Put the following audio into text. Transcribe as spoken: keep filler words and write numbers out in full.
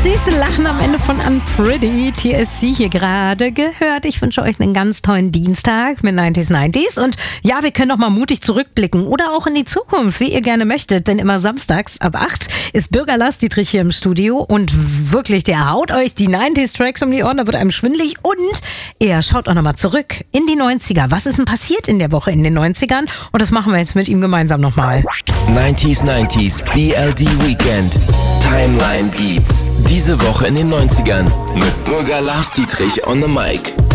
süße Lachen am Ende von Unpretty, T S C hier gerade gehört. Ich wünsche euch einen ganz tollen Dienstag mit neunzig neunzig und ja, wir können doch mal mutig zurückblicken oder auch in die Zukunft, wie ihr gerne möchtet, denn immer samstags ab acht ist Bürger Lars Dietrich hier im Studio und wirklich, der haut euch die neunziger Tracks um die Ohren, da wird einem schwindelig und er schaut auch nochmal zurück in die neunziger. Was ist denn passiert in der Woche in den neunzigern? Und das machen wir jetzt mit ihm gemeinsam nochmal. neunzig neunzig B L D Weekend Timeline Beats. Diese Woche in den neunzigern mit Bürger Lars Dietrich on the mic.